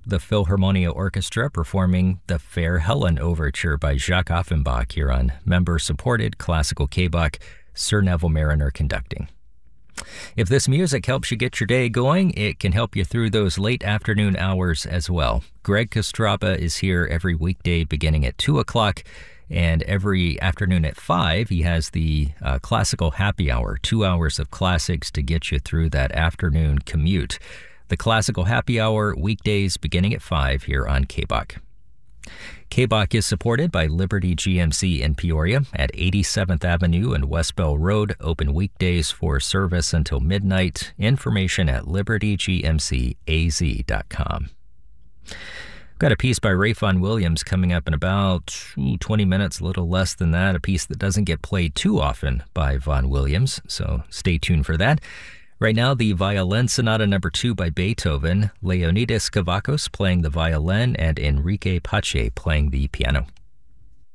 the Philharmonia Orchestra performing the Fair Helen Overture by Jacques Offenbach here on member-supported classical K-Bach, Sir Neville Mariner conducting. If this music helps you get your day going, it can help you through those late afternoon hours as well. Greg Kostraba is here every weekday beginning at 2 o'clock, and every afternoon at 5, he has the Classical Happy Hour, 2 hours of classics to get you through that afternoon commute. The Classical Happy Hour, weekdays beginning at 5 here on K-Bach. K-Bach is supported by Liberty GMC in Peoria at 87th Avenue and West Bell Road, open weekdays for service until midnight. Information at libertygmcaz.com. Got a piece by Ralph Vaughan Williams coming up in about 20 minutes, a little less than that, a piece that doesn't get played too often by Vaughan Williams, so stay tuned for that. Right now, the Violin Sonata No. 2 by Beethoven, Leonidas Kavakos playing the violin and Enrique Pache playing the piano.